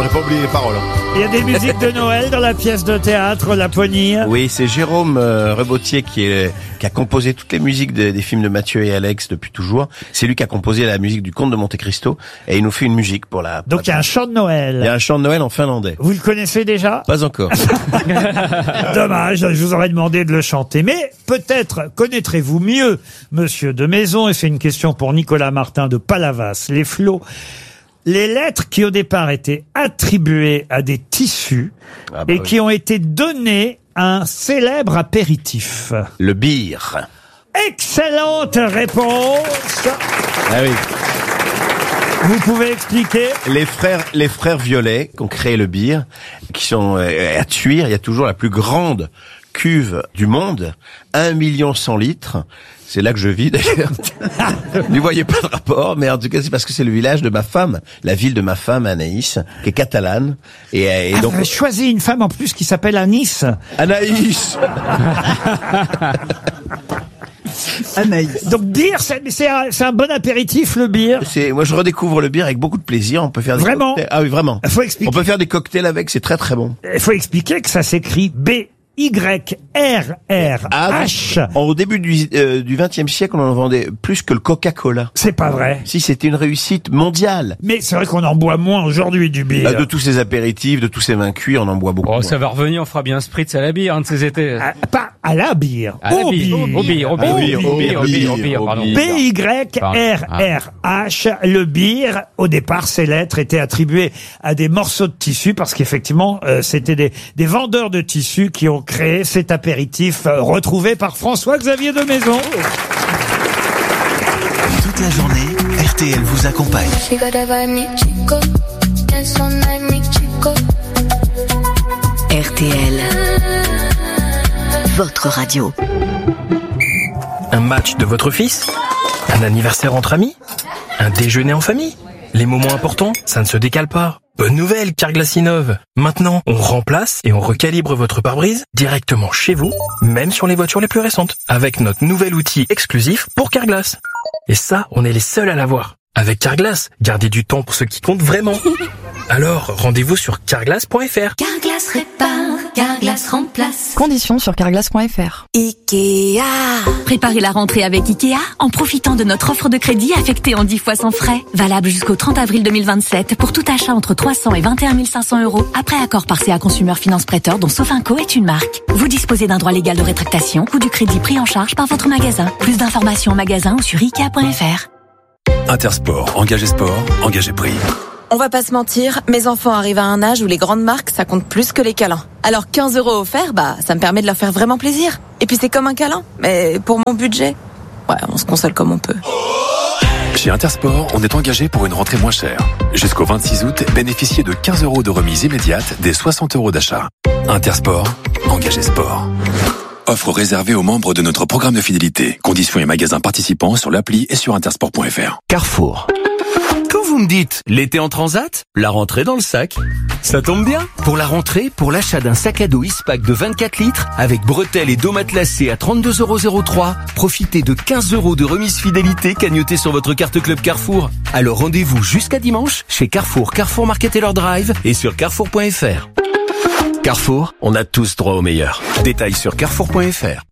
j'ai pas oublié les paroles. Il y a des musiques de Noël dans la pièce de théâtre Laponie. Oui, c'est Jérôme Rebotier qui a composé toutes les musiques des films de Mathieu et Alex depuis toujours. C'est lui qui a composé la musique du Comte de Monte Cristo et il nous fait une musique pour la... Donc il y a un chant de Noël. Il y a un chant de Noël en finlandais. Vous le connaissez déjà? Pas encore. Dommage, je vous aurais demandé de le chanter. Mais peut-être connaîtrez-vous mieux Monsieur de Maison, et c'est une question pour Nicolas Martin de Palavas, les Flots. Les lettres qui au départ étaient attribuées à des tissus qui ont été données à un célèbre apéritif. Le beer. Excellente réponse. Ah oui. Vous pouvez expliquer? Les frères Violet qui ont créé le beer, qui sont à Thuir, il y a toujours la plus grande cuve du monde, 1 100 000 litres. C'est là que je vis d'ailleurs. N'y voyez pas de rapport, mais en tout cas c'est parce que c'est le village de ma femme, la ville de ma femme Anaïs, qui est catalane. Et donc vous avez choisi une femme en plus qui s'appelle Anis. Anaïs. Anaïs. Donc beer, c'est un bon apéritif le beer. Moi je redécouvre le beer avec beaucoup de plaisir. On peut faire des cocktails. Ah oui vraiment. Faut expliquer. On peut faire des cocktails avec, c'est très très bon. Il faut expliquer que ça s'écrit BYRRH. Au début du XXe siècle, on en vendait plus que le Coca-Cola. C'est pas vrai. Si, c'était une réussite mondiale. Mais c'est vrai qu'on en boit moins aujourd'hui du bière. De tous ces apéritifs, de tous ces vins cuits, on en boit beaucoup. Oh, ça va revenir, on fera bien un spritz à la bière, un de ces étés. Pas à la bière. Au bière, pardon. BYRRH, le beer, au départ, ces lettres étaient attribuées à des morceaux de tissu parce qu'effectivement, c'était des vendeurs de tissus qui ont créé cet apéritif retrouvé par François-Xavier de Maison. Toute la journée, RTL vous accompagne. RTL, votre radio. Un match de votre fils? Un anniversaire entre amis? Un déjeuner en famille? Les moments importants, ça ne se décale pas. Bonne nouvelle, Carglass innove. Maintenant, on remplace et on recalibre votre pare-brise directement chez vous, même sur les voitures les plus récentes, avec notre nouvel outil exclusif pour Carglass. Et ça, on est les seuls à l'avoir. Avec Carglass, gardez du temps pour ce qui compte vraiment. Alors, rendez-vous sur carglass.fr. Carglass répare, Carglass remplace. Conditions sur carglass.fr. Ikea. Préparez la rentrée avec Ikea en profitant de notre offre de crédit affectée en 10 fois sans frais. Valable jusqu'au 30 avril 2027 pour tout achat entre 300 et 21 500 €. Après accord par CA Consumer Finance Prêteur dont Sofinco est une marque. Vous disposez d'un droit légal de rétractation ou du crédit pris en charge par votre magasin. Plus d'informations en magasin ou sur Ikea.fr. Intersport, engagé sport, engagé prix. On va pas se mentir, mes enfants arrivent à un âge où les grandes marques, ça compte plus que les câlins. Alors 15 € offerts, ça me permet de leur faire vraiment plaisir. Et puis c'est comme un câlin, mais pour mon budget, ouais, on se console comme on peut. Chez Intersport, on est engagé pour une rentrée moins chère. Jusqu'au 26 août, bénéficiez de 15 € de remise immédiate des 60 € d'achat. Intersport, engagé sport. Offre réservée aux membres de notre programme de fidélité. Conditions et magasins participants sur l'appli et sur intersport.fr. Carrefour. Quand vous me dites l'été en transat, la rentrée dans le sac, ça tombe bien. Pour la rentrée, pour l'achat d'un sac à dos Ispac de 24 litres avec bretelles et dos matelassés à 32,03 €, profitez de 15 € de remise fidélité cagnotée sur votre carte Club Carrefour. Alors rendez-vous jusqu'à dimanche chez Carrefour, Carrefour Market Taylor Drive et sur carrefour.fr. Carrefour, on a tous droit au meilleur. Détails sur carrefour.fr.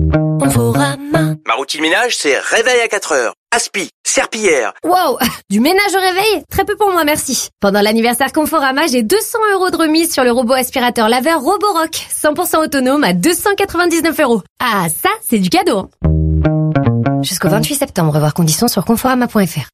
Ma routine ménage, c'est réveil à 4 heures, aspi, serpillière. Wow, du ménage au réveil? Très peu pour moi, merci. Pendant l'anniversaire Conforama, j'ai 200 € de remise sur le robot aspirateur laveur Roborock, 100% autonome à 299 €. Ah, ça, c'est du cadeau, hein. Jusqu'au 28 septembre, voir conditions sur conforama.fr.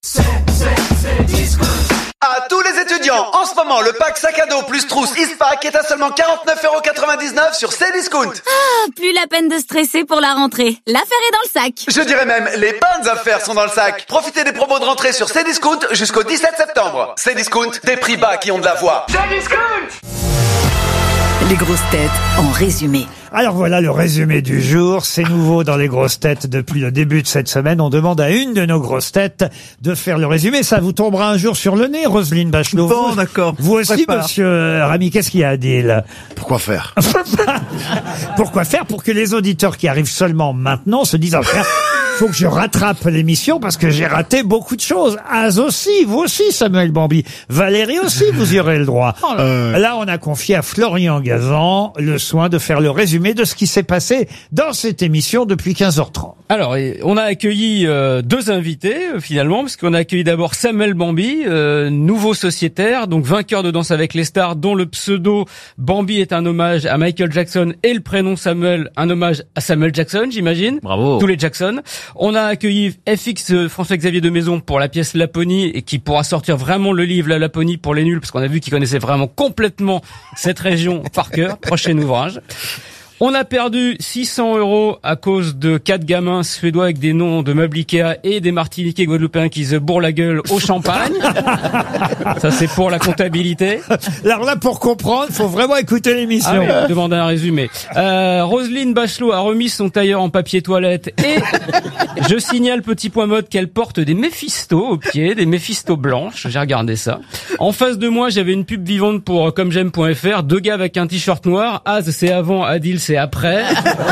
À tous les étudiants, en ce moment, le pack sac à dos plus trousse Ispac est à seulement 49,99 € sur Cdiscount. Ah, plus la peine de stresser pour la rentrée. L'affaire est dans le sac. Je dirais même, les bonnes affaires sont dans le sac. Profitez des promos de rentrée sur Cdiscount jusqu'au 17 septembre. Cdiscount, des prix bas qui ont de la voix. Cdiscount! Les grosses têtes en résumé. Alors voilà le résumé du jour. C'est nouveau dans les grosses têtes depuis le début de cette semaine. On demande à une de nos grosses têtes de faire le résumé. Ça vous tombera un jour sur le nez, Roselyne Bachelot. Bon, d'accord. Vous aussi, monsieur Rami, qu'est-ce qu'il y a à dire? Pourquoi faire? Pourquoi faire pour que les auditeurs qui arrivent seulement maintenant se disent faut que je rattrape l'émission parce que j'ai raté beaucoup de choses. Az aussi, vous aussi, Samuel Bambi. Valérie aussi, vous y aurez le droit. Là, on a confié à Florian Gazan le soin de faire le résumé de ce qui s'est passé dans cette émission depuis 15h30. Alors, on a accueilli deux invités finalement, parce qu'on a accueilli d'abord Samuel Bambi, nouveau sociétaire, donc vainqueur de Danse avec les stars, dont le pseudo Bambi est un hommage à Michael Jackson et le prénom Samuel un hommage à Samuel Jackson, j'imagine. Bravo. Tous les Jackson. On a accueilli FX François-Xavier de Maison pour la pièce Laponie et qui pourra sortir vraiment le livre La Laponie pour les nuls, parce qu'on a vu qu'il connaissait vraiment complètement cette région par cœur. Prochain ouvrage. On a perdu 600 € à cause de 4 gamins suédois avec des noms de meubles Ikea et des Martiniquais guadeloupéens qui se bourrent la gueule au champagne. Ça, c'est pour la comptabilité. Alors là, pour comprendre, il faut vraiment écouter l'émission. Ah oui, demander un résumé. Roselyne Bachelot a remis son tailleur en papier toilette et je signale, petit point mode, qu'elle porte des Méphisto aux pieds, des Méphisto blanches. J'ai regardé ça. En face de moi, j'avais une pub vivante pour commej'aime.fr. Deux gars avec un t-shirt noir. Az, c'est avant, Adil, c'est après.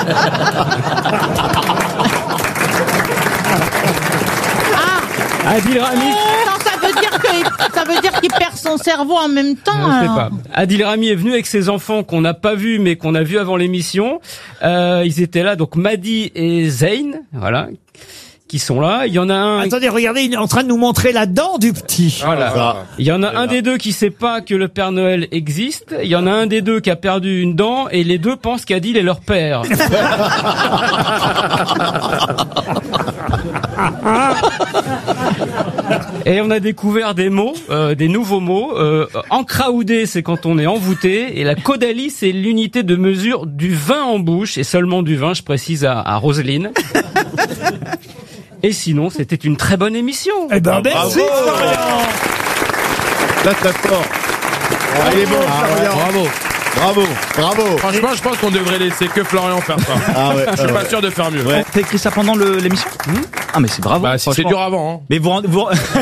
Adil Rami. Ça veut dire qu'il perd son cerveau en même temps. Je sais pas. Adil Rami est venu avec ses enfants qu'on n'a pas vus mais qu'on a vus avant l'émission. Ils étaient là, donc Madi et Zayn, voilà, qui sont là. Il y en a un... Attendez, regardez, il est en train de nous montrer la dent du petit. Voilà. Il y en a un des deux qui sait pas que le Père Noël existe. Il y en a un des deux qui a perdu une dent et les deux pensent qu'Adil est leur père. Et on a découvert des mots, des nouveaux mots. Encraoudé, c'est quand on est envoûté. Et la caudalie, c'est l'unité de mesure du vin en bouche. Et seulement du vin, je précise à Roselyne. Et sinon, c'était une très bonne émission. Eh ben, merci, Florian. Là, très fort. Il est bon, Florian. Bravo. Bravo, bravo. Franchement, je pense qu'on devrait laisser que Florian faire ça. Ah ouais, je suis pas sûr de faire mieux. Ouais. T'as écrit ça pendant l'émission Ah mais c'est bravo. Bah si c'est dur avant. Hein. Mais vous non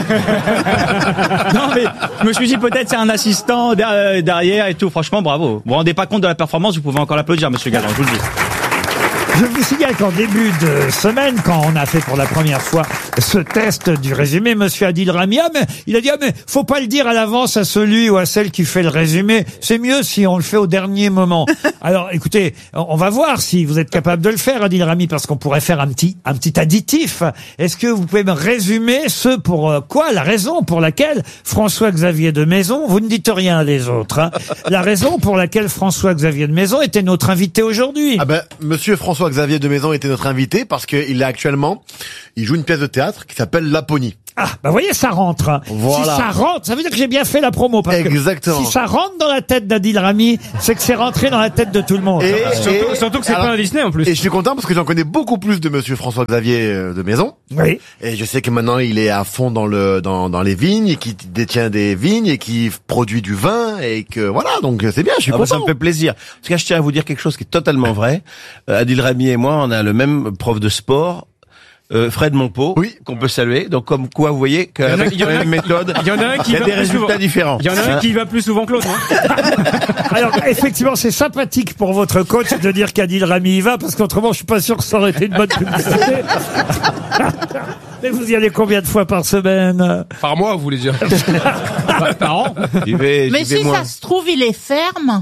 mais je me suis dit peut-être c'est un assistant derrière et tout. Franchement bravo. Vous vous rendez pas compte de la performance, vous pouvez encore l'applaudir, monsieur Gazan, je vous le dis. Je vous signale qu'en début de semaine, quand on a fait pour la première fois ce test du résumé, monsieur Adil Rami, il a dit, mais faut pas le dire à l'avance à celui ou à celle qui fait le résumé. C'est mieux si on le fait au dernier moment. Alors, écoutez, on va voir si vous êtes capable de le faire, Adil Rami, parce qu'on pourrait faire un petit additif. Est-ce que vous pouvez me résumer la raison pour laquelle François-Xavier de Maison, vous ne dites rien les autres, hein, la raison pour laquelle François-Xavier de Maison était notre invité aujourd'hui. Ah ben, monsieur François-Xavier de Maison était notre invité parce qu'il il joue une pièce de théâtre qui s'appelle Laponie. Ah, bah voyez, ça rentre. Hein. Voilà. Si ça rentre, ça veut dire que j'ai bien fait la promo. Parce exactement. Que si ça rentre dans la tête d'Adil Rami, c'est que c'est rentré dans la tête de tout le monde. Surtout que c'est pas un Disney en plus. Et je suis content parce que j'en connais beaucoup plus de monsieur François-Xavier de Maison. Oui. Et je sais que maintenant il est à fond dans les vignes, et qui détient des vignes et qui produit du vin et que voilà, donc c'est bien, je suis content. Ça me fait plaisir. En tout cas, je tiens à vous dire quelque chose qui est totalement vrai. Adil Rami et moi, on a le même prof de sport. Fred Monpeau, qu'on peut saluer. Donc comme quoi, vous voyez qu'avec la même méthode, il y en a un qui a des résultats différents. Il y en a un qui va plus souvent que l'autre. Hein. Alors effectivement, c'est sympathique pour votre coach de dire qu'Adil Rami y va, parce qu'autrement, je suis pas sûr que ça aurait été une bonne publicité. Mais vous y allez combien de fois par semaine? Par mois, vous voulez dire? Par an. Mais si ça se trouve, il est ferme.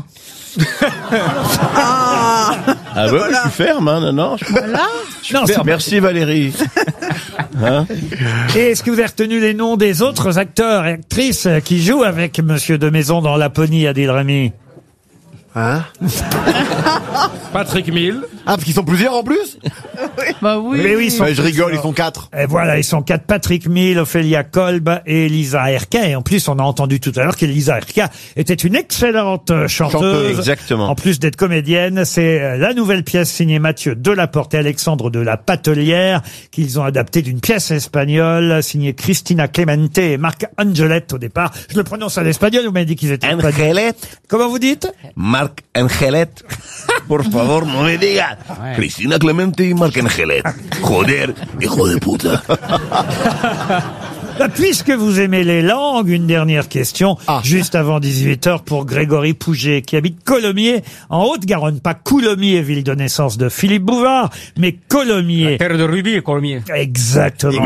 Ah bah voilà. Je suis ferme, hein, non. Voilà. Merci Valérie. Hein? Et est-ce que vous avez retenu les noms des autres acteurs et actrices qui jouent avec monsieur de Maison dans Laponie, Adil Rami? Hein? Patrick Mille. Ah, parce qu'ils sont plusieurs en plus? Bah oui. Mais oui, je rigole, ils sont 4. Et voilà, ils sont 4. Patrick Mille, Ophélia Kolb et Lisa Erka. Et en plus, on a entendu tout à l'heure qu'Elisa Erka était une excellente chanteuse. Exactement. En plus d'être comédienne, c'est la nouvelle pièce signée Mathieu Delaporte et Alexandre de la Patelière qu'ils ont adaptée d'une pièce espagnole signée Cristina Clemente et Marc Angelet au départ. Je le prononce à l'espagnol, vous m'avez dit qu'ils étaient Angelet. Comment vous dites? Marc Angelet. Por favor, no me diga. Cristina Clemente y Marc Angelet. Joder, hijo de puta. Puisque vous aimez les langues, une dernière question, juste avant 18h pour Grégory Pouget, qui habite Colomiers, en Haute-Garonne. Pas Coulommiers, ville de naissance de Philippe Bouvard, mais Colomiers. La terre de rubis et Colomiers. Exactement.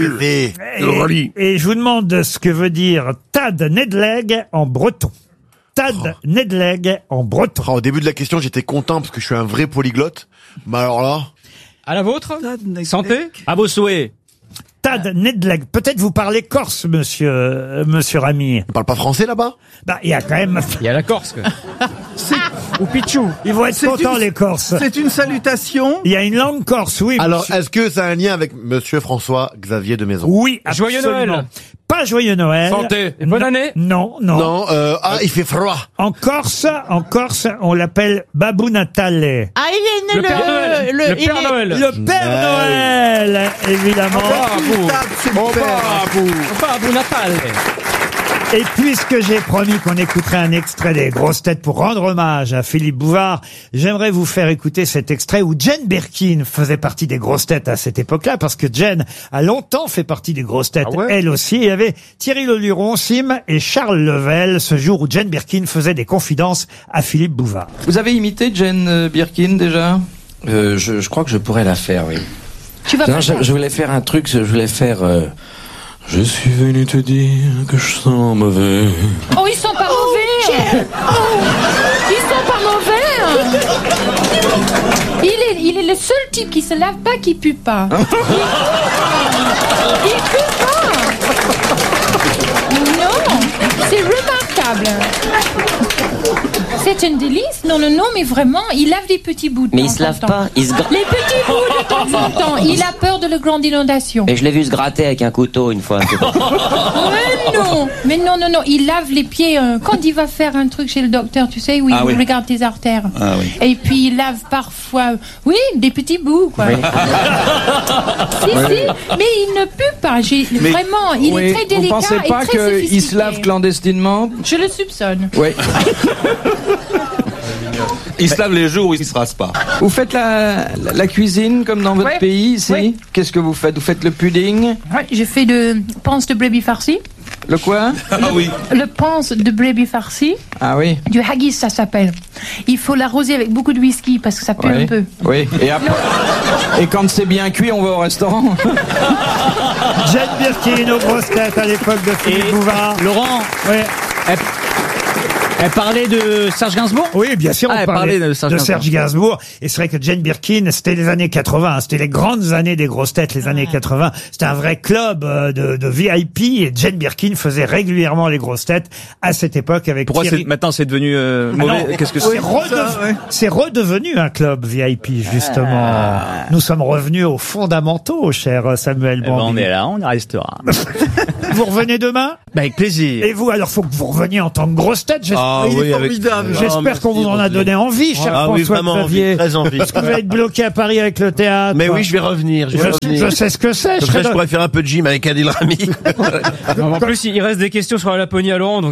Et je vous demande ce que veut dire Tad Nedleg en breton. Tad Nedleg en breton. Au début de la question, j'étais content parce que je suis un vrai polyglotte. Mais alors là... À la vôtre. Santé. À vos souhaits. Tad Nedleg. Peut-être vous parlez corse, monsieur Rami. On parle pas français là-bas? Il y a quand même... Il y a la Corse. Ou Pichou. Ils vont être contents, les Corses. C'est une salutation. Il y a une langue corse, oui. Alors, est-ce que ça a un lien avec monsieur François-Xavier de Maison? Oui, Joyeux absolument. Noël. Pas joyeux Noël. Santé. Et bonne année. Non. Il fait froid. En Corse, on l'appelle Babou Natale. Ah, il est né Le Père Noël. Le Père Noël. Le Père Noël, évidemment. Babou Natal. Et puisque j'ai promis qu'on écouterait un extrait des Grosses Têtes pour rendre hommage à Philippe Bouvard, j'aimerais vous faire écouter cet extrait où Jane Birkin faisait partie des Grosses Têtes à cette époque-là, parce que Jane a longtemps fait partie des Grosses Têtes, elle aussi. Il y avait Thierry Leluron, Sim et Charles Level, ce jour où Jane Birkin faisait des confidences à Philippe Bouvard. Vous avez imité Jane Birkin déjà? Je crois que je pourrais la faire, oui. Tu vas pas Je voulais faire un truc, je voulais faire... Je suis venu te dire que je sens mauvais. Oh, ils sont pas mauvais. Ils sont pas mauvais. Il est le seul type qui se lave pas, qui pue pas. Il pue pas. Non, c'est remarquable. C'est un délice. Non, mais vraiment, il lave des petits bouts de temps. Mais il se lave pas, il se gratte. Les petits bouts de temps en temps. Il a peur de la grande inondation. Et je l'ai vu se gratter avec un couteau une fois. Mais non, il lave les pieds quand il va faire un truc chez le docteur, tu sais, où il regarde tes artères. Ah oui. Et puis il lave parfois, des petits bouts, quoi. Oui. Si, mais il ne pue pas. Vraiment, il est très délicat Vous pensez et pas très sophistiqué. qu'il se lave clandestinement? Je le soupçonne. Oui. Il se lave les jours où il se rase pas. Vous faites la cuisine comme dans votre pays ici? Oui. Qu'est-ce que vous faites? Vous faites le pudding? Ouais, j'ai fait de panse de brebis farci. Le quoi? Le panse de brebis farci. Ah oui. Du haggis, ça s'appelle. Il faut l'arroser avec beaucoup de whisky parce que ça pue un peu. Oui. Et quand c'est bien cuit, on va au restaurant. Jane Birkin aux Grosses Têtes à l'époque de Philippe Bouvard. Laurent, elle parlait de Serge Gainsbourg? Oui, bien sûr, on parlait de Serge Gainsbourg. Et c'est vrai que Jane Birkin, c'était les années 80, c'était les grandes années des Grosses Têtes, les années 80. C'était un vrai club de VIP et Jane Birkin faisait régulièrement les Grosses Têtes à cette époque avec Pourquoi Thierry. maintenant c'est devenu mauvais? Qu'est-ce que c'est? C'est redevenu un club VIP, justement. Nous sommes revenus aux fondamentaux, cher Samuel Bandy. On est là, on y restera. Vous revenez demain? Avec plaisir. Et vous, alors, faut que vous reveniez en tant que Grosse Tête. Il est formidable. J'espère qu'on vous en a donné envie, cher François-Xavier. Très envie. Parce que vous allez être bloqué à Paris avec le théâtre. Mais oui, je vais revenir. Je sais ce que c'est. Je pourrais faire un peu de gym avec Adil Rami. En plus, il reste des questions sur la Laponie à Laurent, donc.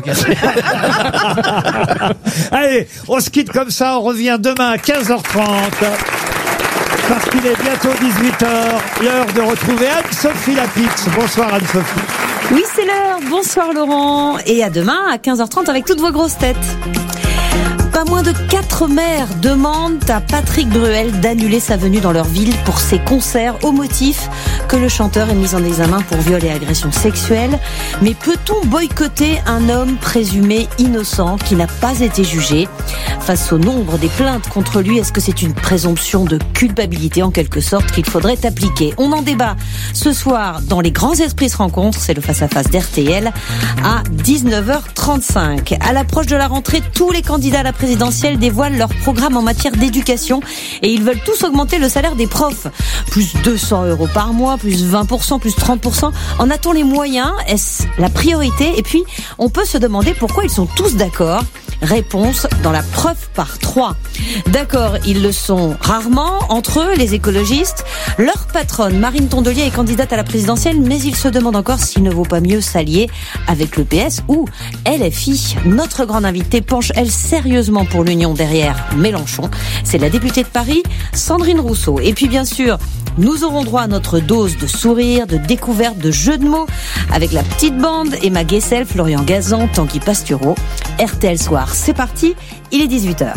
Allez, on se quitte comme ça. On revient demain à 15h30. Parce qu'il est bientôt 18h. L'heure de retrouver Anne-Sophie Lapix. Bonsoir Anne-Sophie. Oui, c'est l'heure. Bonsoir Laurent. Et à demain à 15h30 avec toutes vos grosses têtes. Pas moins de 4 maires demandent à Patrick Bruel d'annuler sa venue dans leur ville pour ses concerts au motif que le chanteur est mis en examen pour viol et agression sexuelle. Mais peut-on boycotter un homme présumé innocent qui n'a pas été jugé? Face au nombre des plaintes contre lui, est-ce que c'est une présomption de culpabilité en quelque sorte qu'il faudrait appliquer? On en débat ce soir dans Les Grands Esprits se rencontrent, c'est le face-à-face d'RTL à 19h35. À l'approche de la rentrée, tous les candidats à la présidentielle dévoilent leur programme en matière d'éducation et ils veulent tous augmenter le salaire des profs. Plus 200 € par mois, plus 20%, plus 30%. En a-t-on les moyens? Est-ce la priorité? Et puis, on peut se demander pourquoi ils sont tous d'accord. Réponse dans la preuve par 3. D'accord, ils le sont rarement, entre eux, les écologistes. Leur patronne, Marine Tondelier, est candidate à la présidentielle, mais ils se demandent encore s'il ne vaut pas mieux s'allier avec le PS ou LFI. Notre grande invitée penche, elle, sérieusement pour l'union derrière Mélenchon. C'est la députée de Paris, Sandrine Rousseau. Et puis, bien sûr, Nous aurons droit à notre dose de sourire, de découverte, de jeux de mots avec la petite bande, Emma Guessel, Florian Gazan, Tanguy Pastureau. RTL Soir, c'est parti, il est 18h.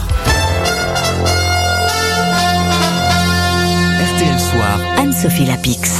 RTL Soir, Anne-Sophie Lapix.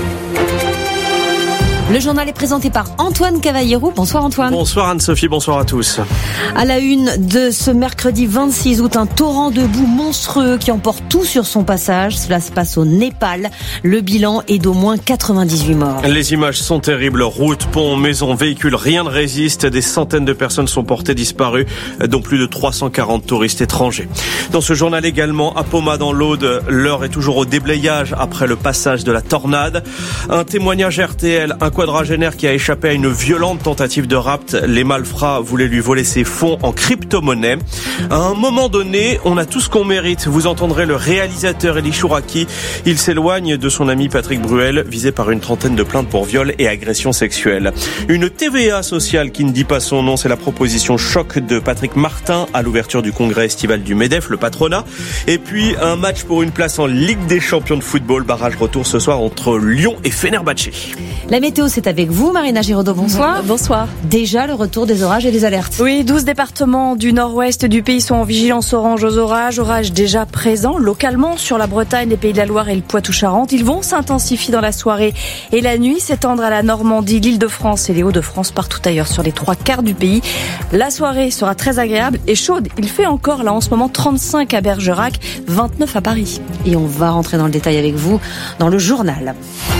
Le journal est présenté par Antoine Cavallero. Bonsoir Antoine. Bonsoir Anne-Sophie, bonsoir à tous. À la une de ce mercredi 26 août, un torrent de boue monstrueux qui emporte tout sur son passage. Cela se passe au Népal. Le bilan est d'au moins 98 morts. Les images sont terribles. Routes, ponts, maisons, véhicules, rien ne résiste. Des centaines de personnes sont portées disparues, dont plus de 340 touristes étrangers. Dans ce journal également, à Poma dans l'Aude, l'heure est toujours au déblayage après le passage de la tornade. Un témoignage RTL, un quadragénaire qui a échappé à une violente tentative de rapt. Les malfrats voulaient lui voler ses fonds en crypto-monnaie. À un moment donné, on a tout ce qu'on mérite. Vous entendrez le réalisateur Elie Chouraki. Il s'éloigne de son ami Patrick Bruel, visé par une trentaine de plaintes pour viol et agression sexuelle. Une TVA sociale qui ne dit pas son nom, c'est la proposition choc de Patrick Martin à l'ouverture du congrès estival du MEDEF, le patronat. Et puis un match pour une place en Ligue des champions de football. Barrage retour ce soir entre Lyon et Fenerbahçe. La météo, c'est avec vous, Marina Giraudot, bonsoir. Bonsoir. Déjà le retour des orages et des alertes. Oui, 12 départements du nord-ouest du pays sont en vigilance orange aux orages. Orages déjà présents localement sur la Bretagne, les Pays de la Loire et le Poitou-Charentes. Ils vont s'intensifier dans la soirée et la nuit, s'étendre à la Normandie, l'Île-de-France et les Hauts-de-France, partout ailleurs sur les 3/4 du pays. La soirée sera très agréable et chaude. Il fait encore là en ce moment 35 à Bergerac, 29 à Paris. Et on va rentrer dans le détail avec vous dans le journal.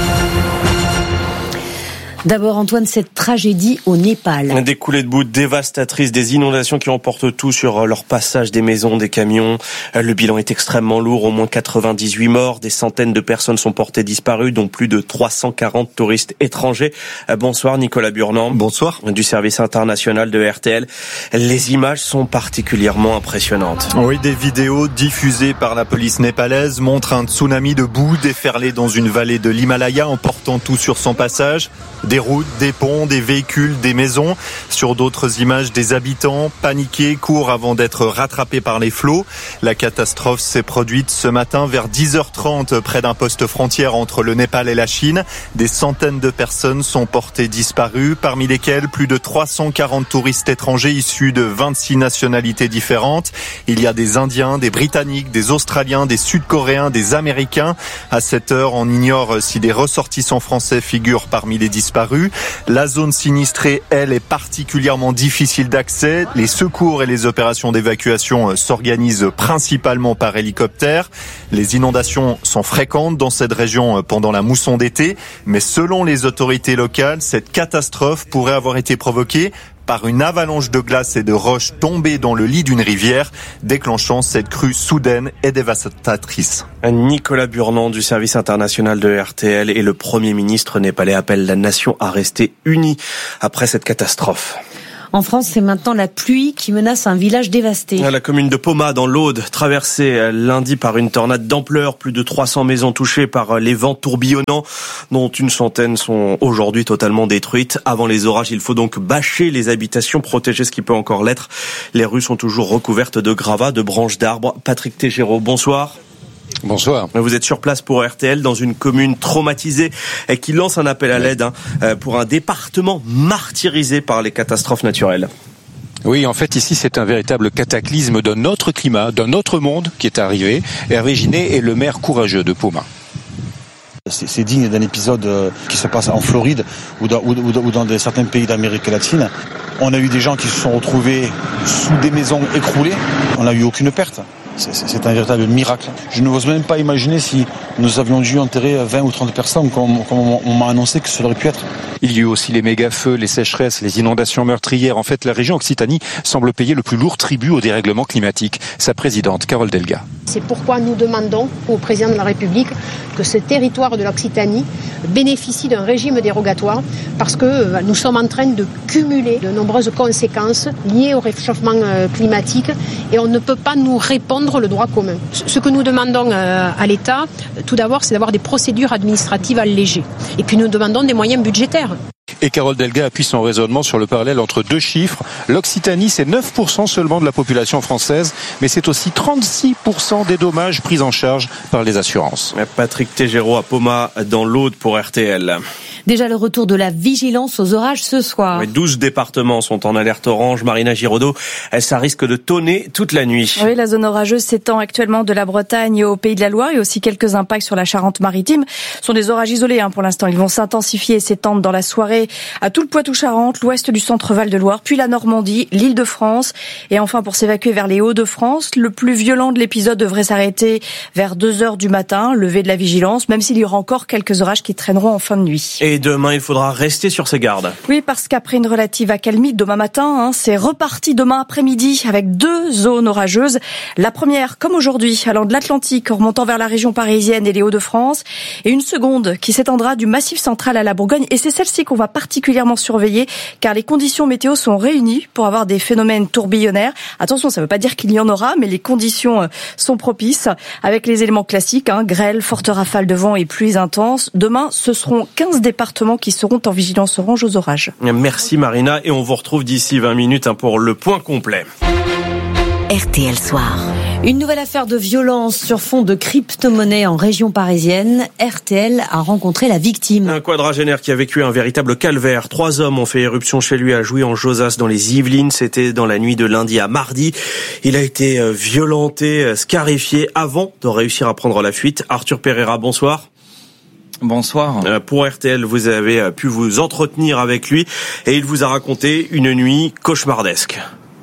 D'abord, Antoine, cette tragédie au Népal. Des coulées de boue dévastatrices, des inondations qui emportent tout sur leur passage, des maisons, des camions. Le bilan est extrêmement lourd, au moins 98 morts, des centaines de personnes sont portées disparues, dont plus de 340 touristes étrangers. Bonsoir Nicolas Burnand. Bonsoir. Du service international de RTL. Les images sont particulièrement impressionnantes. Oui, des vidéos diffusées par la police népalaise montrent un tsunami de boue déferlé dans une vallée de l'Himalaya, emportant tout sur son passage. Des routes, des ponts, des véhicules, des maisons. Sur d'autres images, des habitants paniqués courent avant d'être rattrapés par les flots. La catastrophe s'est produite ce matin vers 10h30 près d'un poste frontière entre le Népal et la Chine. Des centaines de personnes sont portées disparues, parmi lesquelles plus de 340 touristes étrangers issus de 26 nationalités différentes. Il y a des Indiens, des Britanniques, des Australiens, des Sud-Coréens, des Américains. À cette heure, on ignore si des ressortissants français figurent parmi les disparus. La zone sinistrée, elle, est particulièrement difficile d'accès. Les secours et les opérations d'évacuation s'organisent principalement par hélicoptère. Les inondations sont fréquentes dans cette région pendant la mousson d'été, mais selon les autorités locales, cette catastrophe pourrait avoir été provoquée par une avalanche de glace et de roches tombées dans le lit d'une rivière, déclenchant cette crue soudaine et dévastatrice. Nicolas Burnand du service international de RTL et le Premier ministre népalais appellent la nation à rester unie après cette catastrophe. En France, c'est maintenant la pluie qui menace un village dévasté. La commune de Poma, dans l'Aude, traversée lundi par une tornade d'ampleur. Plus de 300 maisons touchées par les vents tourbillonnants, dont une centaine sont aujourd'hui totalement détruites. Avant les orages, il faut donc bâcher les habitations, protéger ce qui peut encore l'être. Les rues sont toujours recouvertes de gravats, de branches d'arbres. Patrick Tégéraud, bonsoir. Bonsoir. Vous êtes sur place pour RTL dans une commune traumatisée et qui lance un appel à l'aide pour un département martyrisé par les catastrophes naturelles. Oui, en fait, ici, c'est un véritable cataclysme d'un autre climat, d'un autre monde qui est arrivé. Hervé Ginet est le maire courageux de Poma. C'est digne d'un épisode qui se passe en Floride ou dans certains pays d'Amérique latine. On a eu des gens qui se sont retrouvés sous des maisons écroulées. On n'a eu aucune perte. C'est un véritable miracle. Je n'ose même pas imaginer si nous avions dû enterrer 20 ou 30 personnes comme on m'a annoncé que cela aurait pu être. Il y a eu aussi les méga-feux, les sécheresses, les inondations meurtrières. En fait, la région Occitanie semble payer le plus lourd tribut au dérèglement climatique. Sa présidente, Carole Delga. C'est pourquoi nous demandons au président de la République que ce territoire de l'Occitanie bénéficie d'un régime dérogatoire parce que nous sommes en train de cumuler de nombreuses conséquences liées au réchauffement climatique et on ne peut pas nous répondre le droit commun. Ce que nous demandons à l'État, tout d'abord, c'est d'avoir des procédures administratives allégées. Et puis nous demandons des moyens budgétaires. Et Carole Delga appuie son raisonnement sur le parallèle entre deux chiffres. L'Occitanie, c'est 9% seulement de la population française, mais c'est aussi 36% des dommages pris en charge par les assurances. Patrick Tégéraud à Poma dans l'Aude pour RTL. Déjà le retour de la vigilance aux orages ce soir. 12 départements sont en alerte orange. Marina Giraudot, ça risque de tonner toute la nuit. Oui, la zone orageuse s'étend actuellement de la Bretagne au Pays de la Loire et aussi quelques impacts sur la Charente-Maritime. Ce sont des orages isolés pour l'instant. Ils vont s'intensifier et s'étendre dans la soirée à tout le Poitou-Charentes, l'ouest du centre-Val de Loire, puis la Normandie, l'Île-de-France. Et enfin, pour s'évacuer vers les Hauts-de-France, le plus violent de l'épisode devrait s'arrêter vers 2h du matin, lever de la vigilance, même s'il y aura encore quelques orages qui traîneront en fin de nuit. Et demain, il faudra rester sur ses gardes. Oui, parce qu'après une relative accalmie demain matin, c'est reparti demain après-midi avec 2 zones orageuses. La première, comme aujourd'hui, allant de l'Atlantique, en remontant vers la région parisienne et les Hauts-de-France, et une seconde qui s'étendra du Massif central à la Bourgogne. Et c'est celle-ci qu'on va particulièrement surveiller, car les conditions météo sont réunies pour avoir des phénomènes tourbillonnaires. Attention, ça ne veut pas dire qu'il y en aura, mais les conditions sont propices, avec les éléments classiques, grêle, forte rafale de vent et pluies intenses. Demain, ce seront 15 départements qui seront en vigilance orange aux orages. Merci Marina, et on vous retrouve d'ici 20 minutes pour le point complet. RTL Soir. Une nouvelle affaire de violence sur fond de crypto-monnaie en région parisienne. RTL a rencontré la victime. Un quadragénaire qui a vécu un véritable calvaire. 3 hommes ont fait éruption chez lui à Jouy en Josas dans les Yvelines. C'était dans la nuit de lundi à mardi. Il a été violenté, scarifié avant de réussir à prendre la fuite. Arthur Pereira, bonsoir. Bonsoir. Pour RTL, vous avez pu vous entretenir avec lui et il vous a raconté une nuit cauchemardesque.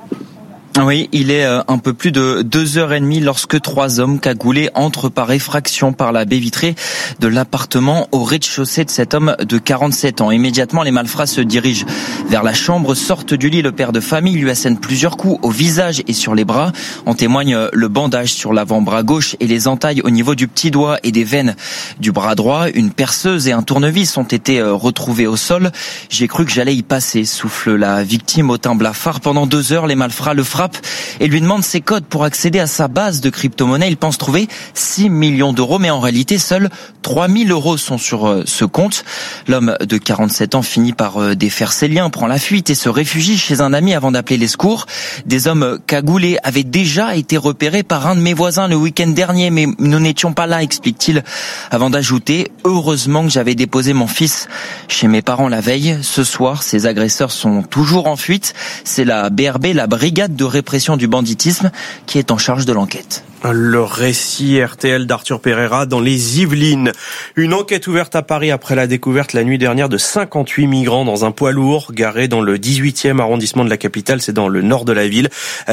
Oui, il est un peu plus de 2h30 lorsque 3 hommes cagoulés entrent par effraction par la baie vitrée de l'appartement au rez-de-chaussée de cet homme de 47 ans. Immédiatement, les malfrats se dirigent vers la chambre, sortent du lit. Le père de famille lui assène plusieurs coups au visage et sur les bras. En témoigne le bandage sur l'avant-bras gauche et les entailles au niveau du petit doigt et des veines du bras droit. Une perceuse et un tournevis ont été retrouvés au sol. J'ai cru que j'allais y passer, souffle la victime au teint blafard. Pendant 2 heures, les malfrats le frappent et lui demande ses codes pour accéder à sa base de crypto-monnaie. Il pense trouver 6 millions d'euros, mais en réalité, seuls 3 000 euros sont sur ce compte. L'homme de 47 ans finit par défaire ses liens, prend la fuite et se réfugie chez un ami avant d'appeler les secours. Des hommes cagoulés avaient déjà été repérés par un de mes voisins le week-end dernier, mais nous n'étions pas là, explique-t-il, avant d'ajouter « Heureusement que j'avais déposé mon fils chez mes parents la veille. Ce soir, ces agresseurs sont toujours en fuite. C'est la BRB, la brigade de répression du banditisme, qui est en charge de l'enquête. » Le récit RTL d'Arthur Pereira dans les Yvelines. Une enquête ouverte à Paris après la découverte la nuit dernière de 58 migrants dans un poids lourd garé dans le 18e arrondissement de la capitale, c'est dans le nord de la ville.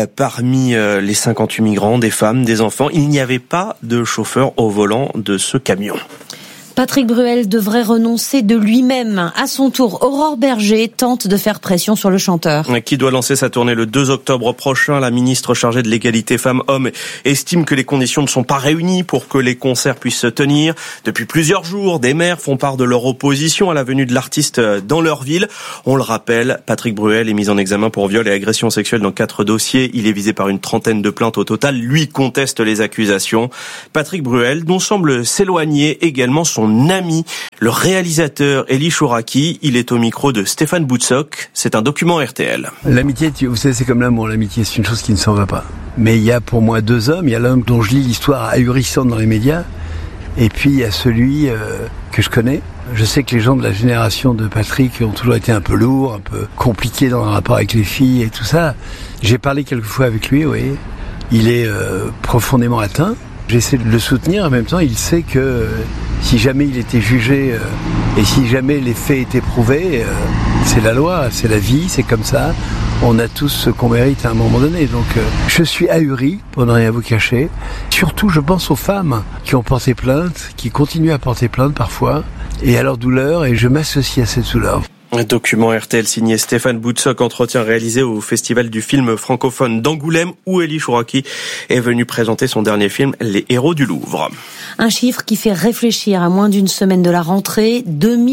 Parmi les 58 migrants, des femmes, des enfants, il n'y avait pas de chauffeur au volant de ce camion. Patrick Bruel devrait renoncer de lui-même. À son tour, Aurore Berger tente de faire pression sur le chanteur. Qui doit lancer sa tournée le 2 octobre prochain. La ministre chargée de l'égalité femmes-hommes estime que les conditions ne sont pas réunies pour que les concerts puissent se tenir. Depuis plusieurs jours, des maires font part de leur opposition à la venue de l'artiste dans leur ville. On le rappelle, Patrick Bruel est mis en examen pour viol et agression sexuelle dans 4 dossiers. Il est visé par une 30aine de plaintes au total. Lui conteste les accusations. Patrick Bruel, dont semble s'éloigner également son ami, le réalisateur Elie Chouraki. Il est au micro de Stéphane Boutsock. C'est un document RTL. L'amitié, vous savez, c'est comme l'amour. L'amitié, c'est une chose qui ne s'en va pas. Mais il y a pour moi 2 hommes. Il y a l'homme dont je lis l'histoire ahurissante dans les médias. Et puis il y a celui que je connais. Je sais que les gens de la génération de Patrick ont toujours été un peu lourds, un peu compliqués dans le rapport avec les filles et tout ça. J'ai parlé quelques fois avec lui, oui. Il est profondément atteint. J'essaie de le soutenir, en même temps, il sait que si jamais il était jugé et si jamais les faits étaient prouvés, c'est la loi, c'est la vie, c'est comme ça. On a tous ce qu'on mérite à un moment donné. Donc je suis ahuri, pour ne rien vous cacher. Surtout, je pense aux femmes qui ont porté plainte, qui continuent à porter plainte parfois, et à leur douleur, et je m'associe à cette douleur. Un document RTL signé Stéphane Boutsock, entretien réalisé au Festival du film francophone d'Angoulême où Elie Chouraki est venu présenter son dernier film, Les Héros du Louvre. Un chiffre qui fait réfléchir. À moins d'une semaine de la rentrée,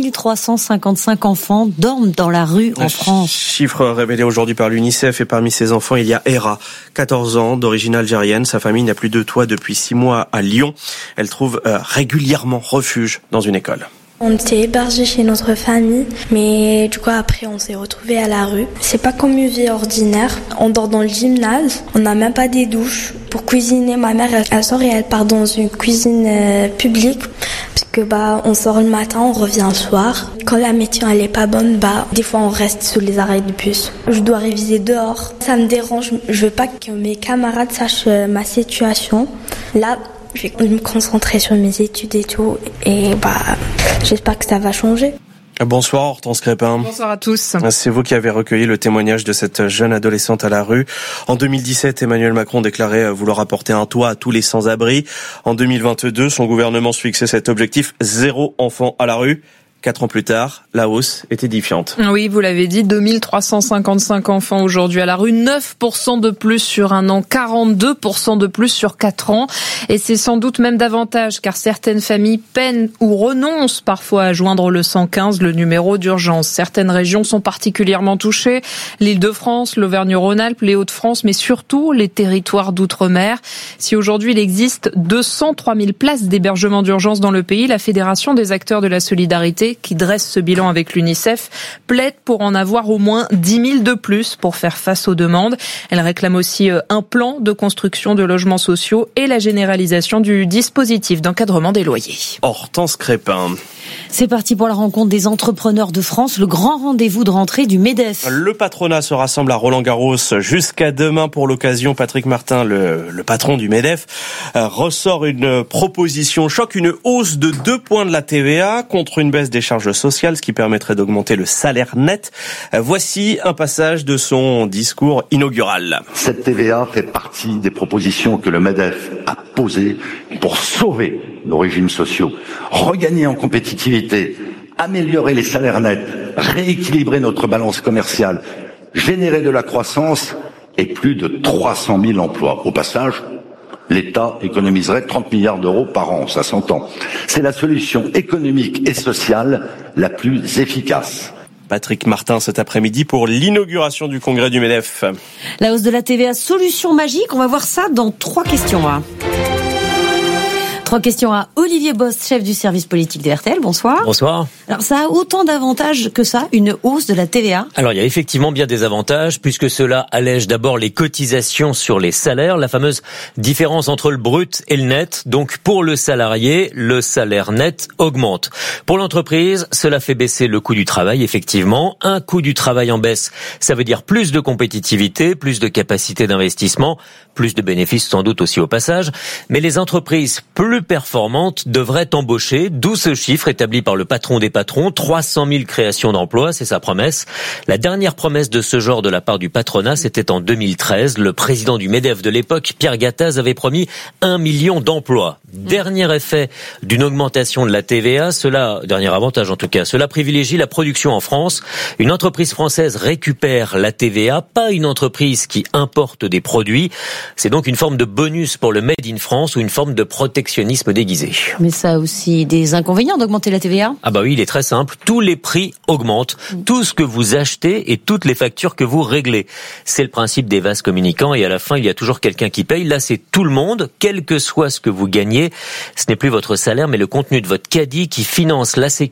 2355 enfants dorment dans la rue en France. Chiffre révélé aujourd'hui par l'UNICEF, et parmi ces enfants, il y a Hera, 14 ans, d'origine algérienne. Sa famille n'a plus de toit depuis 6 mois à Lyon. Elle trouve régulièrement refuge dans une école. On était hébergés chez notre famille, mais du coup après on s'est retrouvés à la rue. C'est pas comme une vie ordinaire. On dort dans le gymnase, on n'a même pas des douches. Pour cuisiner, ma mère elle sort et elle part dans une cuisine publique. Parce que on sort le matin, on revient le soir. Quand la météo elle est pas bonne, des fois on reste sous les arrêts de bus. Je dois réviser dehors. Ça me dérange, je veux pas que mes camarades sachent ma situation. Là, je vais me concentrer sur mes études et tout, et j'espère que ça va changer. Bonsoir Hortense Crépin. Bonsoir à tous. C'est vous qui avez recueilli le témoignage de cette jeune adolescente à la rue. En 2017, Emmanuel Macron déclarait vouloir apporter un toit à tous les sans-abri. En 2022, son gouvernement se fixait cet objectif, 0 enfant à la rue. 4 ans plus tard, la hausse est édifiante. Oui, vous l'avez dit, 2355 enfants aujourd'hui à la rue, 9% de plus sur un an, 42% de plus sur 4 ans. Et c'est sans doute même davantage, car certaines familles peinent ou renoncent parfois à joindre le 115, le numéro d'urgence. Certaines régions sont particulièrement touchées, l'Île-de-France, l'Auvergne-Rhône-Alpes, les Hauts-de-France, mais surtout les territoires d'outre-mer. Si aujourd'hui il existe 203 000 places d'hébergement d'urgence dans le pays, la Fédération des acteurs de la solidarité, qui dresse ce bilan avec l'UNICEF, plaide pour en avoir au moins 10 000 de plus pour faire face aux demandes. Elle réclame aussi un plan de construction de logements sociaux et la généralisation du dispositif d'encadrement des loyers. Hortense Crépin. C'est parti pour la rencontre des entrepreneurs de France, le grand rendez-vous de rentrée du MEDEF. Le patronat se rassemble à Roland-Garros jusqu'à demain pour l'occasion. Patrick Martin, le patron du MEDEF, ressort une proposition choc, une hausse de 2 points de la TVA contre une baisse des charges sociales, ce qui permettrait d'augmenter le salaire net. Voici un passage de son discours inaugural. Cette TVA fait partie des propositions que le MEDEF a posées pour sauver nos régimes sociaux, regagner en compétitivité, améliorer les salaires nets, rééquilibrer notre balance commerciale, générer de la croissance et plus de 300 000 emplois. Au passage, l'État économiserait 30 milliards d'euros par an, ça s'entend. C'est la solution économique et sociale la plus efficace. Patrick Martin cet après-midi pour l'inauguration du congrès du MEDEF. La hausse de la TVA, solution magique, on va voir ça dans 3 questions. 3 questions à Olivier Bost, chef du service politique de RTL. Bonsoir. Bonsoir. Alors, ça a autant d'avantages que ça, une hausse de la TVA? Alors, il y a effectivement bien des avantages, puisque cela allège d'abord les cotisations sur les salaires, la fameuse différence entre le brut et le net. Donc, pour le salarié, le salaire net augmente. Pour l'entreprise, cela fait baisser le coût du travail, effectivement. Un coût du travail en baisse, ça veut dire plus de compétitivité, plus de capacité d'investissement, plus de bénéfices sans doute aussi au passage. Mais les entreprises plus performantes devraient embaucher, d'où ce chiffre établi par le patron des patrons, 300 000 créations d'emplois, c'est sa promesse. La dernière promesse de ce genre de la part du patronat, c'était en 2013. Le président du MEDEF de l'époque, Pierre Gattaz, avait promis 1 million d'emplois. Dernier effet d'une augmentation de la TVA, dernier avantage en tout cas, cela privilégie la production en France. Une entreprise française récupère la TVA, pas une entreprise qui importe des produits. C'est donc une forme de bonus pour le Made in France ou une forme de protectionnisme déguisé. Mais ça a aussi des inconvénients d'augmenter la TVA? Ah bah oui, il est très simple. Tous les prix augmentent. Tout ce que vous achetez et toutes les factures que vous réglez. C'est le principe des vases communicants et à la fin, il y a toujours quelqu'un qui paye. Là, c'est tout le monde, quel que soit ce que vous gagnez. Ce n'est plus votre salaire, mais le contenu de votre caddie qui finance la sécurité